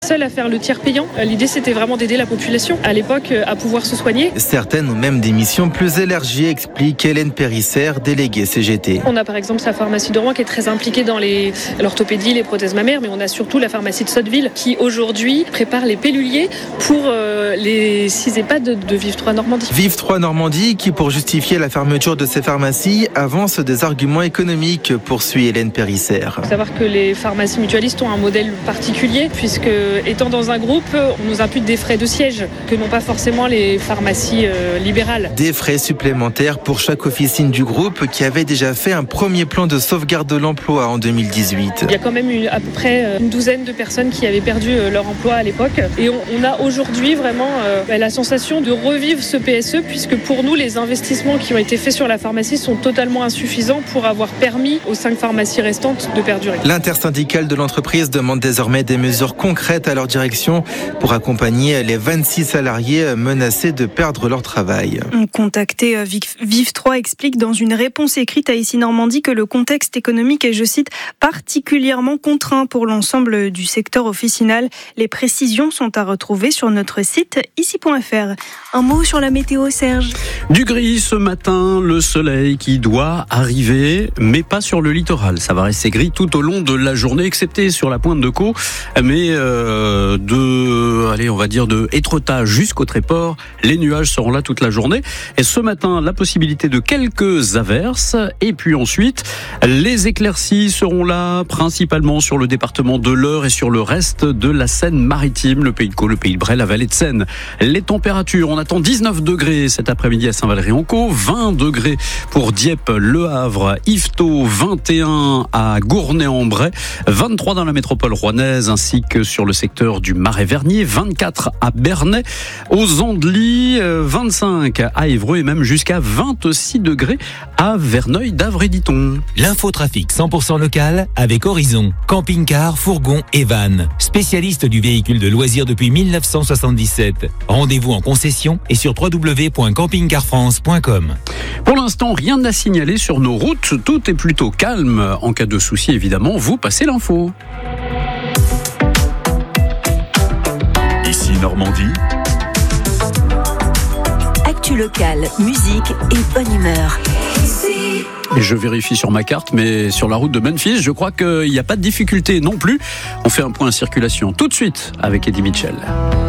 seuls à faire le tiers payant. L'idée, c'était vraiment d'aider la population à l'époque à pouvoir se soigner. Certaines ont même des missions plus élargies, explique Hélène Périssère, déléguée CGT. On a par exemple sa pharmacie de Rouen qui est très impliquée dans l'orthopédie, les prothèses mammaires, mais on a surtout la pharmacie de Sotteville qui aujourd'hui prépare les pelluliers pour les 6 EHPAD de Vive 3 Normandie. Vive 3 Normandie qui, pour justifier la fermeture de ces pharmacies, avance des arguments économiques, poursuit Hélène Périssère. Il faut savoir que les pharmacies mutualistes ont un modèle particulier puisque, étant dans un groupe, on nous impute des frais de siège que n'ont pas forcément les pharmacies libérales. Des frais supplémentaires pour chaque officine du groupe qui avait déjà fait un premier plan de sauvegarde de l'emploi en 2018. Il y a quand même à peu près une douzaine de personnes qui avaient perdu leur emploi à l'époque et on a aujourd'hui vraiment la sensation de revivre ce PSE puisque pour nous les investissements qui ont été faits sur la pharmacie sont totalement insuffisants pour avoir permis aux 5 pharmacies restantes de perdurer. L'intersyndicale de l'entreprise demande désormais des mesures concrètes à leur direction pour accompagner les 26 salariés menacés de perdre leur travail. Contacté, Vive 3 explique dans une réponse écrite à Ici Normandie que le contexte économique est, je cite, particulièrement contraint pour l'ensemble du secteur officinal. Les précisions sont à retrouver sur notre site ici.fr. Un mot sur la météo, Serge. Du gris ce matin, le soleil qui doit arriver, mais pas sur le littoral. Ça va rester gris tout au long de la journée, excepté sur la pointe de Caux, mais de Étretat jusqu'au Tréport, les nuages seront là toute la journée. Et ce matin, la possibilité de quelques averses. Et puis ensuite, les éclaircies seront là, principalement sur le département de l'Eure et sur le reste de la Seine-Maritime, le Pays de Caux, le Pays de Bray, la vallée de Seine. Les températures, on attend 19 degrés cet après-midi à Saint-Valery-en-Caux, 20 degrés pour Dieppe, Le Havre, Yvetot, 21 à Gournay-en-Bray, 23 dans la métropole rouennaise ainsi que sur le secteur du Marais-Vernier, 24 à Bernay, aux Andelys, 25 à Évreux et même jusqu'à 26 degrés à Verneuil-d'Avray-Diton. L'infotrafic 100% local avec Horizon, camping-car, fourgon et van. Spécialiste du véhicule de loisirs depuis 1977. Rendez-vous en concession et sur www.campingcarfrance.com. Pour l'instant, rien à signaler sur nos routes. Tout est plutôt calme. En cas de souci, évidemment, vous passez l'info. Ici Normandie. Actu locale, musique et bonne humeur. Et je vérifie sur ma carte, mais sur la route de Memphis, je crois qu'il n'y a pas de difficulté non plus. On fait un point circulation tout de suite avec Eddie Mitchell.